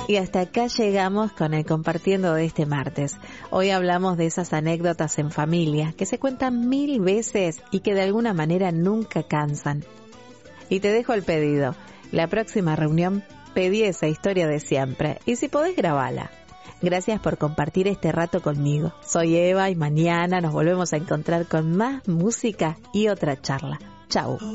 Y hasta acá llegamos con el compartiendo de este martes. Hoy hablamos de esas anécdotas en familia que se cuentan 1000 veces y que de alguna manera nunca cansan. Y te dejo el pedido. La próxima reunión pedí esa historia de siempre y si podés grabala. Gracias por compartir este rato conmigo. Soy Eva y mañana nos volvemos a encontrar con más música y otra charla. Chau.